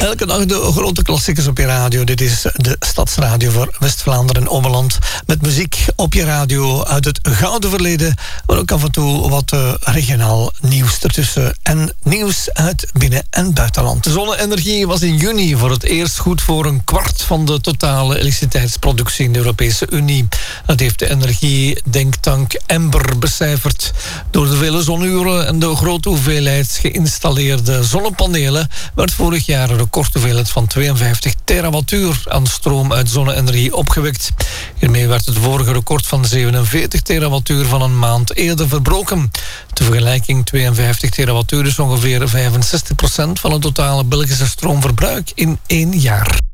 Elke dag de grote klassiekers op je radio. Dit is de Stadsradio voor West-Vlaanderen en Ommeland. Met muziek op je radio uit het gouden verleden. Maar ook af en toe wat regionaal nieuws ertussen. En nieuws uit binnen- en buitenland. De zonne-energie was in juni voor het eerst goed voor een kwart van de totale elektriciteitsproductie in de Europese Unie. Dat heeft de energiedenktank Ember becijferd. Door de vele zonuren en de grote hoeveelheid geïnstalleerde zonnepanelen werd vorig jaar een recordhoeveelheid van 52 terawattuur aan stroom uit zonne-energie opgewekt. Hiermee werd het vorige record van 47 terawattuur van een maand eerder verbroken. Ter vergelijking, 52 terawattuur is ongeveer 65% van het totale Belgische stroomverbruik in 1 jaar.